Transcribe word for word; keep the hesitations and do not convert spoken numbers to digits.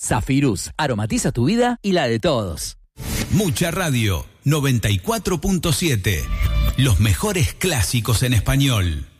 Zafirus, aromatiza tu vida y la de todos. Mucha Radio, noventa y cuatro punto siete. Los mejores clásicos en español.